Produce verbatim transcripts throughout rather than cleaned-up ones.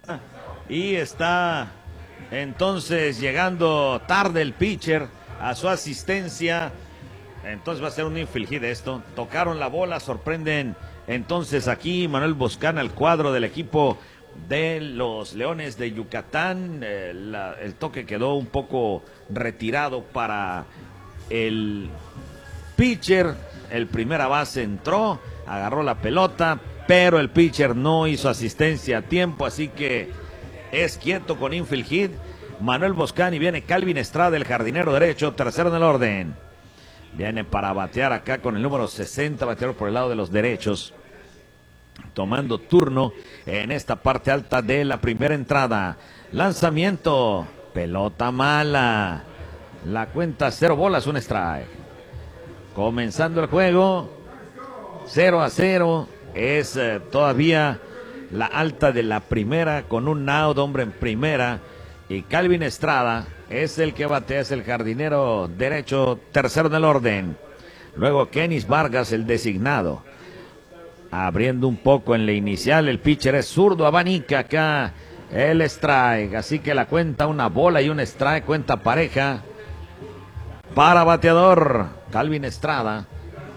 Y está entonces llegando tarde el pitcher a su asistencia. Entonces va a ser un infield hit esto. Tocaron la bola, sorprenden entonces aquí Manuel Boscán al cuadro del equipo de los Leones de Yucatán. Eh, la, el toque quedó un poco retirado para el pitcher. El primera base entró, agarró la pelota, pero el pitcher no hizo asistencia a tiempo, así que es quieto con infield hit Manuel Boscán y viene Calvin Estrada, el jardinero derecho, tercero en el orden. Viene para batear acá con el número sesenta, bateador por el lado de los derechos, tomando turno en esta parte alta de la primera entrada. Lanzamiento, pelota mala. La cuenta cero bolas, un strike. Comenzando el juego, cero a cero, es eh, todavía la alta de la primera con un out, hombre en primera, y Calvin Estrada es el que batea, es el jardinero derecho, tercero en el orden. Luego Kenis Vargas, el designado, abriendo un poco en la inicial, el pitcher es zurdo, abanica acá el strike, así que la cuenta una bola y un strike, cuenta pareja para bateador. Calvin Estrada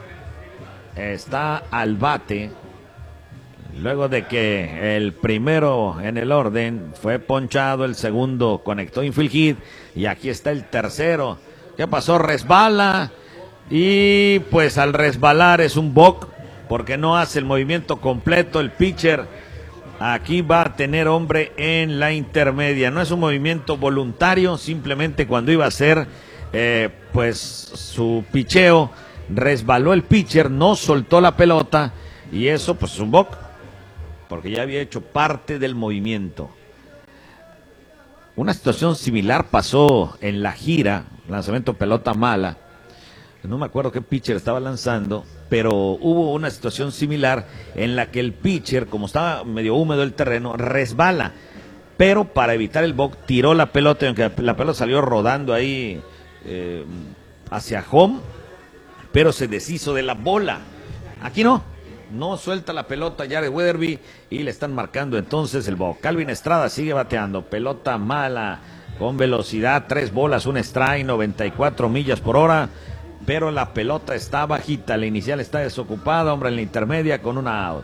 está al bate luego de que el primero en el orden fue ponchado, el segundo conectó infield hit y aquí está el tercero. ¿Qué pasó? Resbala y pues al resbalar es un balk porque no hace el movimiento completo el pitcher. Aquí va a tener hombre en la intermedia, no es un movimiento voluntario, simplemente cuando iba a hacer eh, pues su picheo resbaló el pitcher, no soltó la pelota y eso pues es un balk porque ya había hecho parte del movimiento. Una situación similar pasó en la gira, lanzamiento pelota mala, no me acuerdo qué pitcher estaba lanzando, pero hubo una situación similar en la que el pitcher, como estaba medio húmedo el terreno, resbala, pero para evitar el balk tiró la pelota y aunque la pelota salió rodando ahí eh, hacia home, pero se deshizo de la bola. Aquí no, no suelta la pelota Jared Weatherby y le están marcando entonces el balk. Calvin Estrada sigue bateando, pelota mala, con velocidad, tres bolas, un strike, noventa y cuatro millas por hora, pero la pelota está bajita, la inicial está desocupada, hombre en la intermedia con una out.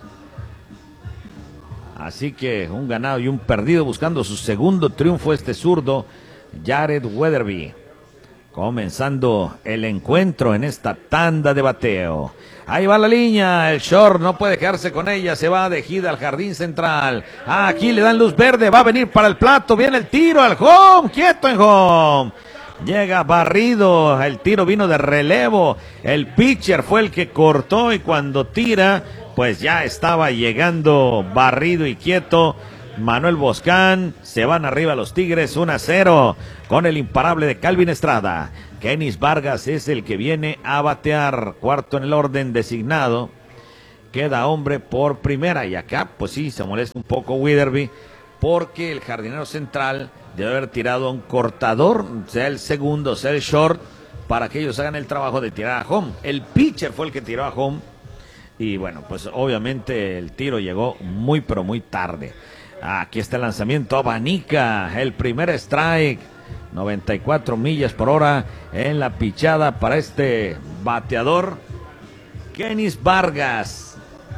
Así que un ganado y un perdido buscando su segundo triunfo este zurdo, Jared Weatherby. Comenzando el encuentro en esta tanda de bateo. Ahí va la línea, el short no puede quedarse con ella, se va de gira al jardín central. Ah, aquí le dan luz verde, va a venir para el plato, viene el tiro al home, quieto en home. Llega barrido, el tiro vino de relevo, el pitcher fue el que cortó y cuando tira, pues ya estaba llegando barrido y quieto. Manuel Boscán, se van arriba los Tigres uno a cero con el imparable de Calvin Estrada. Kenis Vargas es el que viene a batear, cuarto en el orden designado. Queda hombre por primera y acá pues sí se molesta un poco Weatherby porque el jardinero central debe haber tirado a un cortador, sea el segundo, sea el short, para que ellos hagan el trabajo de tirar a home. El pitcher fue el que tiró a home y bueno, pues obviamente el tiro llegó muy pero muy tarde. Aquí está el lanzamiento, abanica, el primer strike, noventa y cuatro millas por hora en la pichada para este bateador, Kenis Vargas.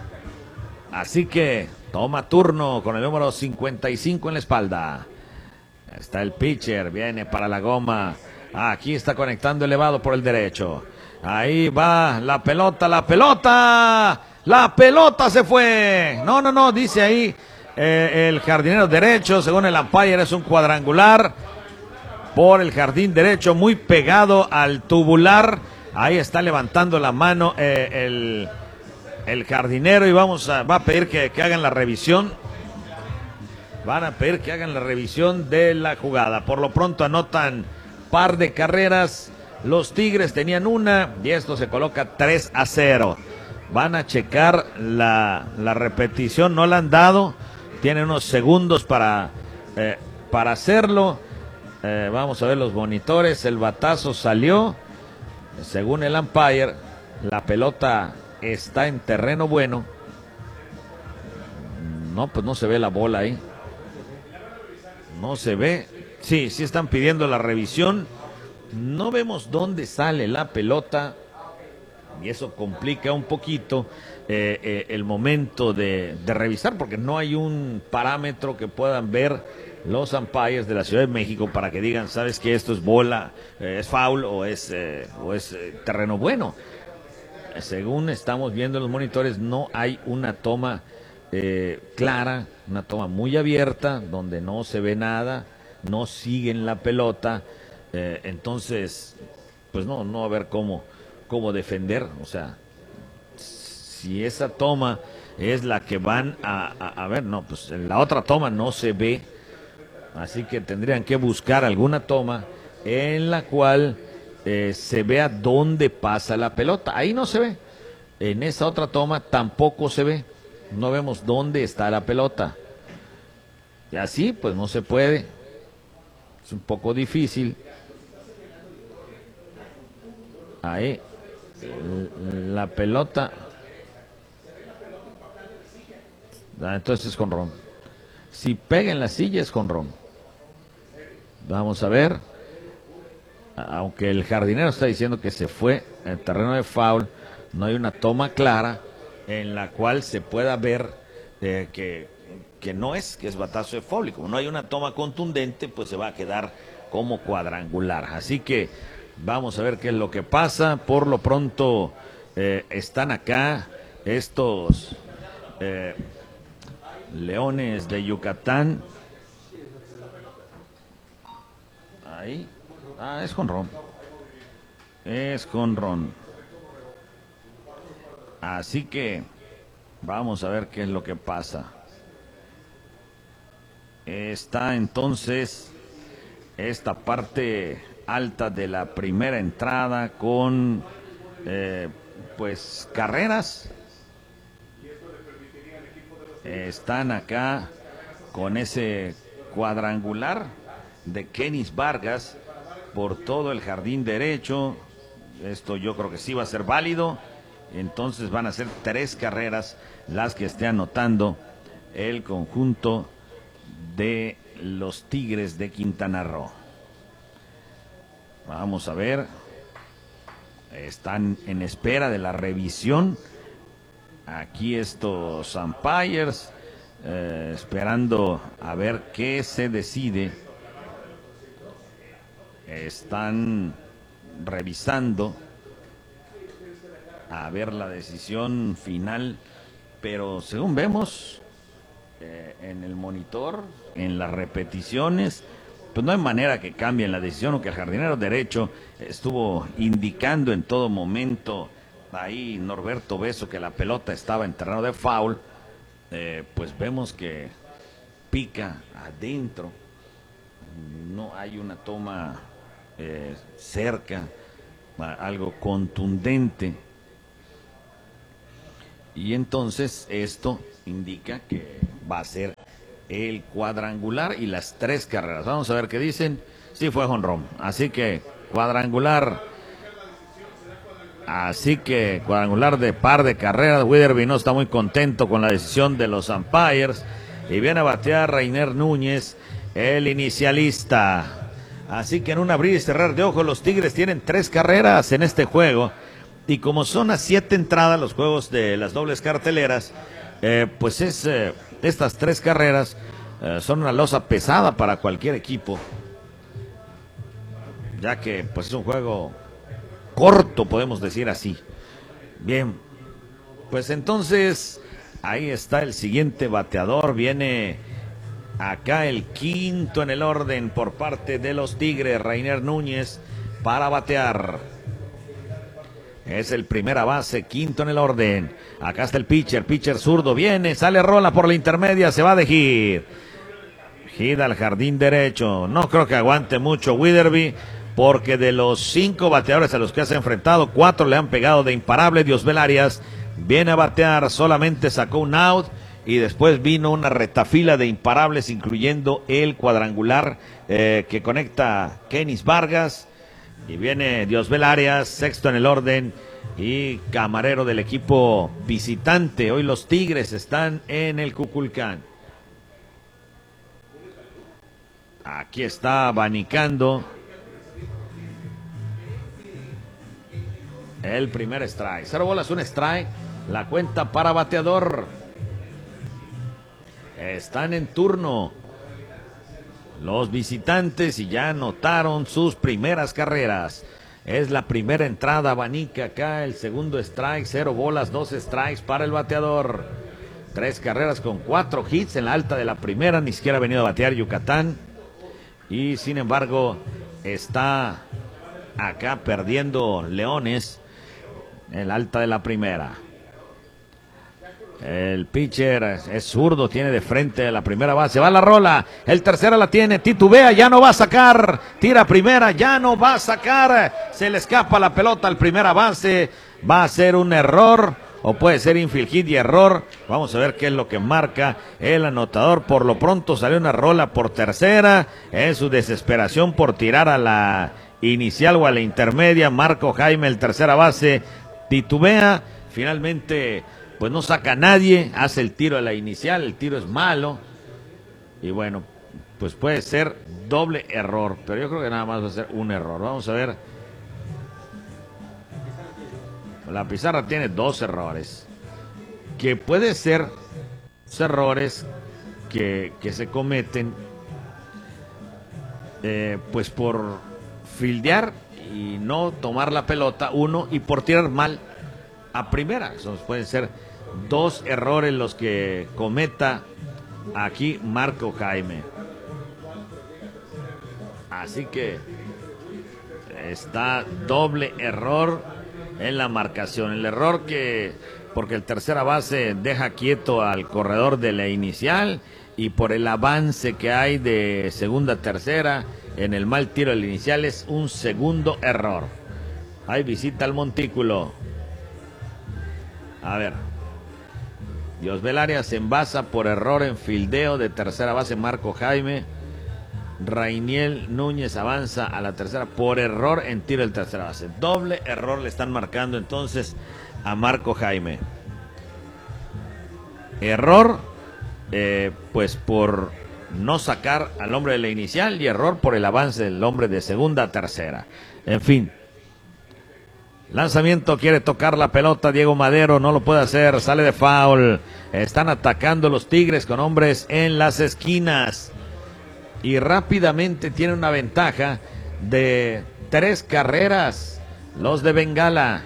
Así que toma turno con el número cincuenta y cinco en la espalda. Está el pitcher, viene para la goma. Aquí está conectando elevado por el derecho. Ahí va la pelota, la pelota, la pelota se fue. No, no, no, dice ahí. Eh, el jardinero derecho, según el umpire, es un cuadrangular por el jardín derecho, muy pegado al tubular. Ahí está levantando la mano eh, el, el jardinero y vamos a, va a pedir que, que hagan la revisión. Van a pedir que hagan la revisión de la jugada. Por lo pronto anotan par de carreras. Los Tigres tenían una y esto se coloca tres a cero. Van a checar la, la repetición, no la han dado. Tienen unos segundos para, eh, para hacerlo. Eh, vamos a ver los monitores. El batazo salió. Según el umpire, la pelota está en terreno bueno. No, pues no se ve la bola ahí. no se ve. Sí, sí están pidiendo la revisión. No vemos dónde sale la pelota y eso complica un poquito eh, eh, el momento de, de revisar, porque no hay un parámetro que puedan ver los umpires de la Ciudad de México para que digan, sabes que esto es bola, eh, es foul o es, eh, o es eh, terreno bueno. Según estamos viendo en los monitores, no hay una toma eh, clara, una toma muy abierta, donde no se ve nada, no siguen la pelota, eh, entonces, pues no, no va a ver cómo, cómo defender, o sea, si esa toma es la que van a, a, a ver, no, pues en la otra toma no se ve, así que tendrían que buscar alguna toma en la cual eh, se vea dónde pasa la pelota. Ahí no se ve. En esa otra toma tampoco se ve. No vemos dónde está la pelota. Y así, pues no se puede. Es un poco difícil. Ahí. La pelota. Entonces es jonrón. Si pega en la silla es jonrón. Vamos a ver. Aunque el jardinero está diciendo que se fue en el terreno de foul, no hay una toma clara en la cual se pueda ver eh, que, que no es, que es batazo de foul. Y como no hay una toma contundente, pues se va a quedar como cuadrangular. Así que vamos a ver qué es lo que pasa. Por lo pronto eh, están acá estos eh, Leones de Yucatán. Ahí. Ah, es jonrón. Es jonrón. Así que vamos a ver qué es lo que pasa. Está entonces esta parte alta de la primera entrada con eh, pues carreras. Están acá con ese cuadrangular de Kenis Vargas por todo el jardín derecho. Esto yo creo que sí va a ser válido. Entonces van a ser tres carreras las que esté anotando el conjunto de los Tigres de Quintana Roo. Vamos a ver. Están en espera de la revisión. Aquí estos umpires eh, esperando a ver qué se decide. Están revisando a ver la decisión final, pero según vemos eh, en el monitor, en las repeticiones, pues no hay manera que cambien la decisión, o que el jardinero derecho estuvo indicando en todo momento ahí Norberto Beso que la pelota estaba en terreno de foul. Eh, pues vemos que pica adentro, no hay una toma eh, cerca, algo contundente, y entonces esto indica que va a ser el cuadrangular y las tres carreras. Vamos a ver qué dicen. Sí, fue jonrón, así que cuadrangular. Así que cuadrangular de par de carreras. Wetherby no está muy contento con la decisión de los umpires y viene a batear Reiner Núñez, el inicialista. Así que en un abrir y cerrar de ojos, los Tigres tienen tres carreras en este juego. Y como son a siete entradas los juegos de las dobles carteleras, eh, pues es eh, estas tres carreras eh, son una losa pesada para cualquier equipo, ya que pues es un juego corto, podemos decir así. Bien, pues entonces ahí está el siguiente bateador. Viene acá el quinto en el orden por parte de los Tigres, Reiner Núñez, para batear. Es el primera base, quinto en el orden. Acá está el pitcher, pitcher zurdo, viene, sale rola por la intermedia, se va de hit. Hit al jardín derecho. No creo que aguante mucho Wetherby, porque de los cinco bateadores a los que se ha enfrentado, cuatro le han pegado de imparable. Diosbel Arias viene a batear, solamente sacó un out y después vino una retafila de imparables, incluyendo el cuadrangular eh, que conecta Kenis Vargas. Y viene Diosbel Arias, sexto en el orden y camarero del equipo visitante. Hoy los Tigres están en el Cuculcán. Aquí está abanicando el primer strike. Cero bolas, un strike. La cuenta para bateador. Están en turno los visitantes y ya anotaron sus primeras carreras. Es la primera entrada, abanica acá el segundo strike. Cero bolas, dos strikes para el bateador. Tres carreras con cuatro hits en la alta de la primera. Ni siquiera ha venido a batear Yucatán. Y sin embargo está acá perdiendo Leones en la alta de la primera. El pitcher es zurdo, tiene de frente la primera base, va la rola, el tercera la tiene, titubea, ya no va a sacar, tira primera, ya no va a sacar, se le escapa la pelota al primera base, va a ser un error o puede ser infield hit y error. Vamos a ver qué es lo que marca el anotador. Por lo pronto salió una rola por tercera, en su desesperación por tirar a la inicial o a la intermedia. Marco Jaime, el tercera base, titubea, finalmente pues no saca a nadie, hace el tiro a la inicial, el tiro es malo y bueno, pues puede ser doble error, pero yo creo que nada más va a ser un error. Vamos a ver. La pizarra tiene dos errores, que puede ser errores que, que se cometen eh, pues por fildear y no tomar la pelota, uno, y por tirar mal a primera. Esos pueden ser dos errores los que cometa aquí Marco Jaime. Así que está doble error en la marcación. El error que, porque el tercera base deja quieto al corredor de la inicial y por el avance que hay de segunda a tercera en el mal tiro del inicial, es un segundo error. Hay visita al montículo. A ver, Diosbel Arias se envasa por error en fildeo de tercera base Marco Jaime. Rainiel Núñez avanza a la tercera por error en tiro del tercera base. Doble error le están marcando entonces a Marco Jaime. Error eh, pues por no sacar al hombre de la inicial y error por el avance del hombre de segunda a tercera. En fin. Lanzamiento, quiere tocar la pelota Diego Madero, no lo puede hacer, sale de foul. Están atacando los Tigres con hombres en las esquinas y rápidamente tiene una ventaja de tres carreras los de Bengala.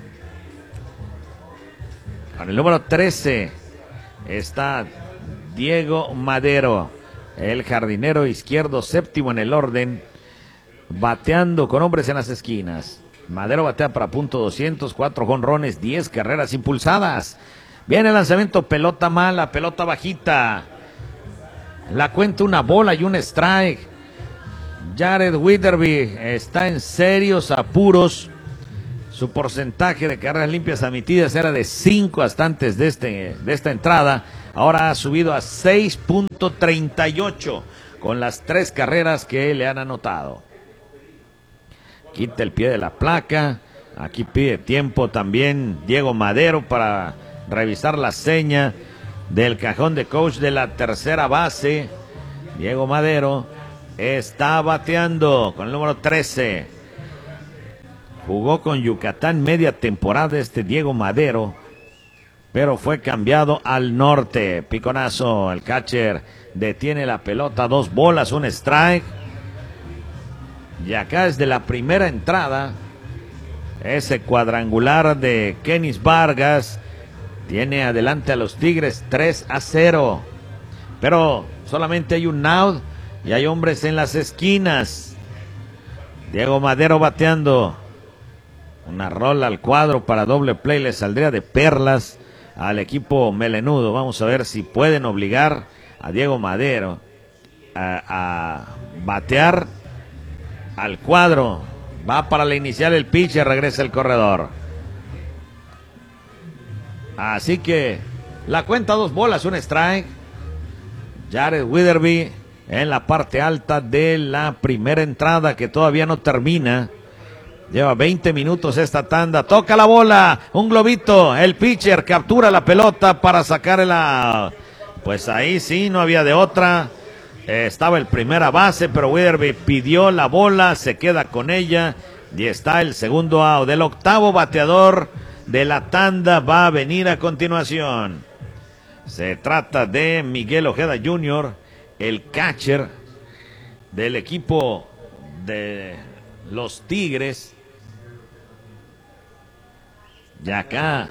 Con el número trece está Diego Madero, el jardinero izquierdo, séptimo en el orden, bateando con hombres en las esquinas. Madero batea para punto doscientos, cuatro jonrones, diez carreras impulsadas. Viene el lanzamiento, pelota mala, pelota bajita. La cuenta una bola y un strike. Jared Witherby está en serios apuros. Su porcentaje de carreras limpias admitidas era de cinco hasta antes de, este, de esta entrada. Ahora ha subido a seis punto treinta y ocho con las tres carreras que le han anotado. Quita el pie de la placa. Aquí pide tiempo también Diego Madero para revisar la seña del cajón de coach de la tercera base. Diego Madero está bateando con el número trece. Jugó con Yucatán media temporada este Diego Madero, pero fue cambiado al norte. Piconazo, el catcher detiene la pelota, dos bolas, un strike. Y acá desde la primera entrada, ese cuadrangular de Kenis Vargas tiene adelante a los Tigres tres a cero. Pero solamente hay un out y hay hombres en las esquinas. Diego Madero bateando. Una rola al cuadro para doble play, le saldría de perlas al equipo melenudo. Vamos a ver si pueden obligar a Diego Madero a, a batear al cuadro. Va para la inicial el pitcher, regresa el corredor. Así que la cuenta, dos bolas, un strike. Jared Witherby en la parte alta de la primera entrada, que todavía no termina. Lleva veinte minutos esta tanda. Toca la bola, un globito. El pitcher captura la pelota para sacar la... Pues ahí sí, no había de otra. Estaba el primera base, pero Weatherby pidió la bola, se queda con ella y está el segundo out. Del octavo bateador de la tanda va a venir a continuación. Se trata de Miguel Ojeda junior, el catcher del equipo de los Tigres. Y acá,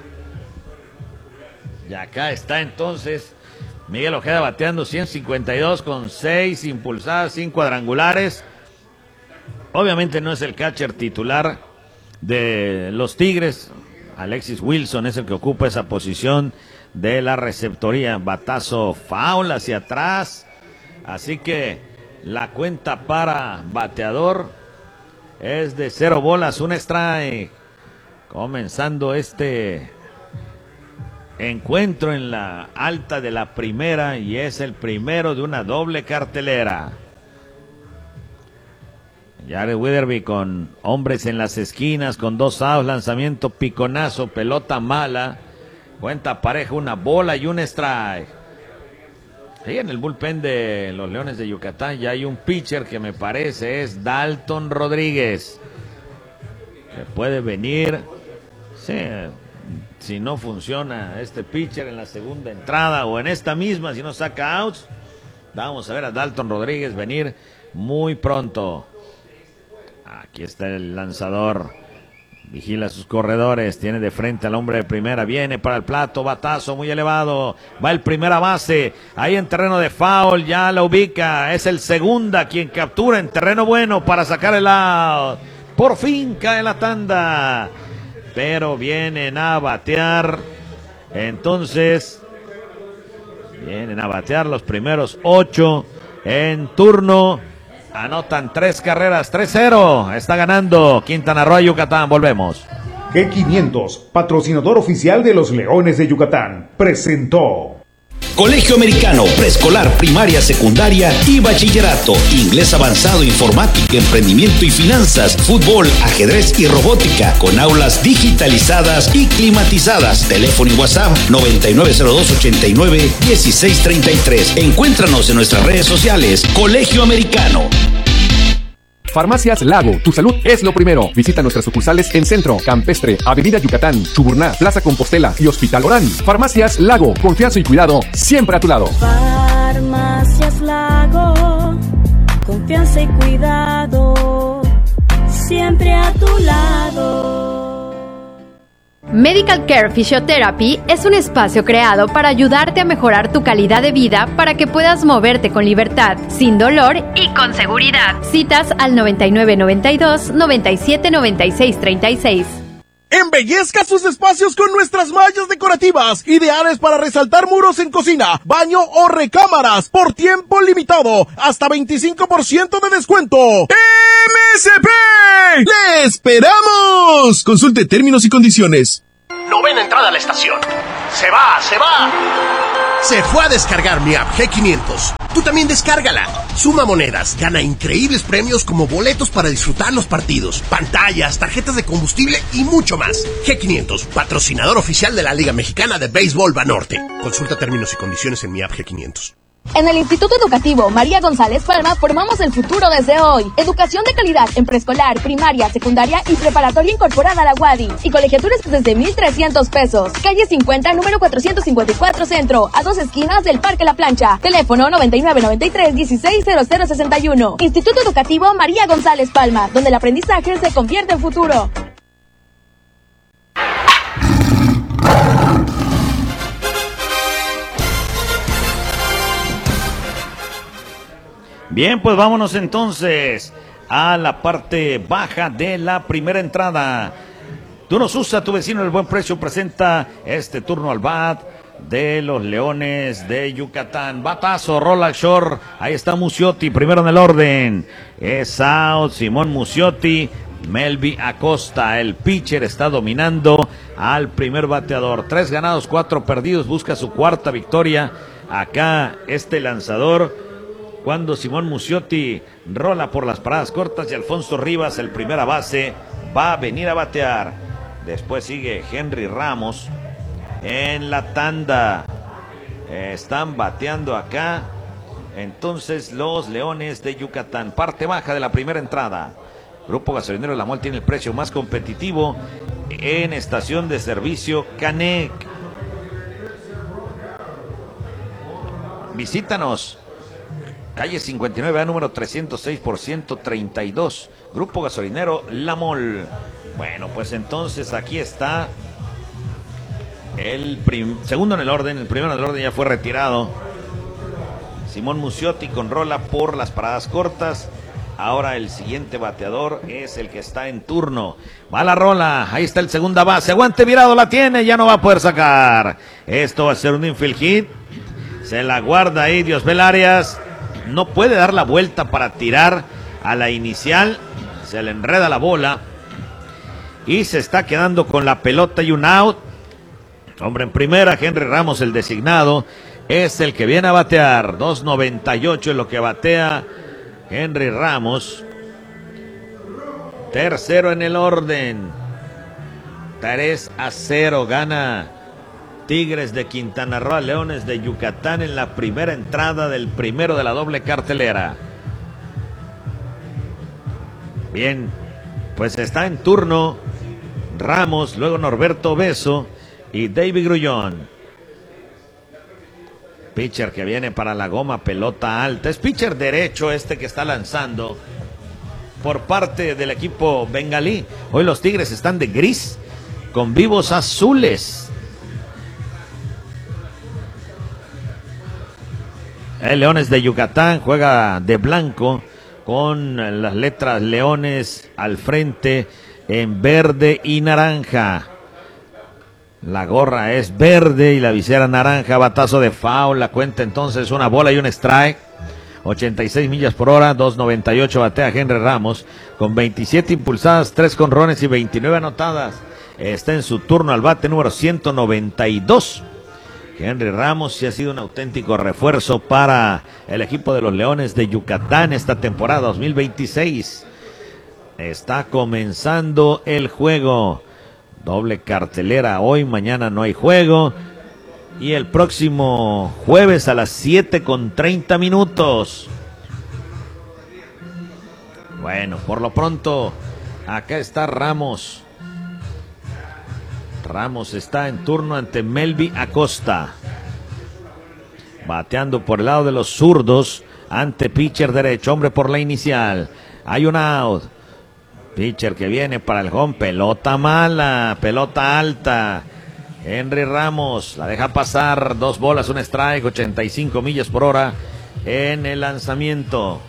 y acá está entonces Miguel Ojeda bateando ciento cincuenta y dos con seis impulsadas, cinco cuadrangulares. Obviamente no es el catcher titular de los Tigres. Alexis Wilson es el que ocupa esa posición de la receptoría. Batazo foul hacia atrás. Así que la cuenta para bateador es de cero bolas, un strike. Comenzando este encuentro en la alta de la primera y es el primero de una doble cartelera. Jared Weatherby con hombres en las esquinas, con dos outs, lanzamiento piconazo, pelota mala, cuenta pareja, una bola y un strike. Ahí en el bullpen de los Leones de Yucatán ya hay un pitcher que me parece es Dalton Rodríguez, que puede venir, sí, si no funciona este pitcher en la segunda entrada o en esta misma, si no saca outs, vamos a ver a Dalton Rodríguez venir muy pronto. Aquí está el lanzador, vigila sus corredores, tiene de frente al hombre de primera, viene para el plato, batazo muy elevado, va el primera base, ahí en terreno de foul, ya la ubica, es el segunda quien captura en terreno bueno para sacar el out. Por fin cae la tanda, pero vienen a batear, entonces vienen a batear los primeros ocho en turno. Anotan tres carreras, tres cero. Está ganando Quintana Roo a Yucatán. Volvemos. G quinientos, patrocinador oficial de los Leones de Yucatán, presentó Colegio Americano, preescolar, primaria, secundaria y bachillerato. Inglés avanzado, informática, emprendimiento y finanzas, fútbol, ajedrez y robótica, con aulas digitalizadas y climatizadas. Teléfono y WhatsApp noventa y nueve cero dos ochenta y nueve dieciséis treinta y tres. Encuéntranos en nuestras redes sociales. Colegio Americano. Farmacias Lago, tu salud es lo primero. Visita nuestras sucursales en Centro, Campestre, Avenida Yucatán, Chuburná, Plaza Compostela y Hospital Orán. Farmacias Lago, confianza y cuidado siempre a tu lado. Farmacias Lago, confianza y cuidado siempre a tu lado. Medical Care Physiotherapy es un espacio creado para ayudarte a mejorar tu calidad de vida para que puedas moverte con libertad, sin dolor y con seguridad. Citas al noventa y nueve noventa y dos noventa y siete noventa y seis treinta y seis. Embellezca sus espacios con nuestras mallas decorativas, ideales para resaltar muros en cocina, baño o recámaras, por tiempo limitado, hasta veinticinco por ciento de descuento. ¡M S P! ¡Le esperamos! Consulte términos y condiciones. Novena entrada a la estación. ¡Se va, se va! Se fue a descargar mi app G quinientos. Tú también descárgala. Suma monedas, gana increíbles premios como boletos para disfrutar los partidos, pantallas, tarjetas de combustible y mucho más. G quinientos, patrocinador oficial de la Liga Mexicana de Béisbol Banorte. Consulta términos y condiciones en mi app G quinientos. En el Instituto Educativo María González Palma formamos el futuro desde hoy. Educación de calidad en preescolar, primaria, secundaria y preparatoria incorporada a la U A D I. Y colegiaturas desde mil trescientos pesos. Calle cincuenta, número cuatrocientos cincuenta y cuatro Centro, a dos esquinas del Parque La Plancha. Teléfono noventa y nueve noventa y tres dieciséis cero cero sesenta y uno. Instituto Educativo María González Palma, donde el aprendizaje se convierte en futuro. Bien, pues vámonos entonces a la parte baja de la primera entrada. Turno Susa, tu vecino el buen precio, presenta este turno al bat de los Leones de Yucatán. Batazo, rola short, ahí está Muciotti, primero en el orden. Es out, Simón Muciotti, Melvi Acosta, el pitcher está dominando al primer bateador. Tres ganados, cuatro perdidos, busca su cuarta victoria. Acá este lanzador, cuando Simón Muciotti rola por las paradas cortas y Alfonso Rivas, el primera base, va a venir a batear. Después sigue Henry Ramos en la tanda. Eh, están bateando acá entonces los Leones de Yucatán. Parte baja de la primera entrada. Grupo Gasolinero La Mol tiene el precio más competitivo en estación de servicio Canec. Visítanos. Calle cincuenta y nueve A, número trescientos seis por ciento treinta y dos. Grupo Gasolinero La Mol. Bueno, pues entonces aquí está el prim- segundo en el orden. El primero en el orden ya fue retirado. Simón Muciotti con rola por las paradas cortas. Ahora el siguiente bateador es el que está en turno. Va la rola, ahí está el segunda base. Aguante virado, la tiene, ya no va a poder sacar. Esto va a ser un infield hit. Se la guarda ahí Diosbel Arias. No puede dar la vuelta para tirar a la inicial. Se le enreda la bola. Y se está quedando con la pelota y un out. Hombre en primera, Henry Ramos, el designado, es el que viene a batear. dos noventa y ocho es lo que batea Henry Ramos. Tercero en el orden. tres a cero gana Tigres de Quintana Roo a Leones de Yucatán en la primera entrada del primero de la doble cartelera. Bien, pues está en turno Ramos, luego Norberto Beso y David Grullón. Pitcher que viene para la goma, pelota alta. Es pitcher derecho este que está lanzando por parte del equipo bengalí. Hoy los Tigres están de gris con vivos azules. El Leones de Yucatán juega de blanco con las letras Leones al frente en verde y naranja. La gorra es verde y la visera naranja. Batazo de foul, la cuenta entonces una bola y un strike. ochenta y seis millas por hora, dos noventa y ocho batea Henry Ramos con veintisiete impulsadas, tres jonrones y veintinueve anotadas. Está en su turno al bate número ciento noventa y dos. Henry Ramos sí ha sido un auténtico refuerzo para el equipo de los Leones de Yucatán esta temporada dos mil veintiséis. Está comenzando el juego. Doble cartelera hoy, mañana no hay juego. Y el próximo jueves a las siete con treinta minutos. Bueno, por lo pronto, acá está Ramos. Ramos está en turno ante Melvi Acosta. Bateando por el lado de los zurdos ante pitcher derecho, hombre por la inicial. Hay un out. Pitcher que viene para el home, pelota mala, pelota alta. Henry Ramos la deja pasar, dos bolas, un strike, ochenta y cinco millas por hora en el lanzamiento.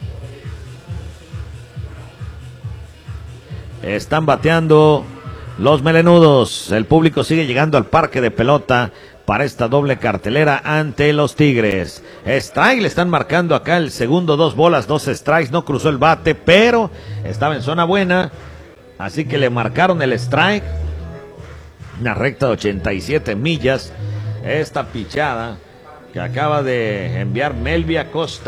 Están bateando los melenudos. El público sigue llegando al parque de pelota para esta doble cartelera ante los Tigres. Strike, le están marcando acá el segundo, dos bolas, dos strikes, no cruzó el bate, pero estaba en zona buena, así que le marcaron el strike. Una recta de ochenta y siete millas, esta pichada que acaba de enviar Melvi Acosta.